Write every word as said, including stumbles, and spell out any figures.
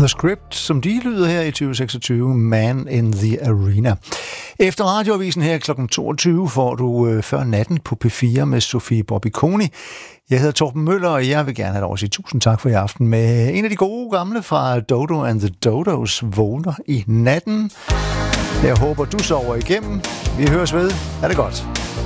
The Script, som de lyder her i tyve seksogtyve, Man in the Arena. Efter radioavisen her klokken toogtyve får du øh, Før natten på P fire med Sofie Bobbiconi. Jeg hedder Torben Møller, og jeg vil gerne have lov at sige tusind tak for i aften med en af de gode gamle fra Dodo and the Dodos, Vågner i natten. Jeg håber, du sover igennem. Vi høres ved. Ha' det godt.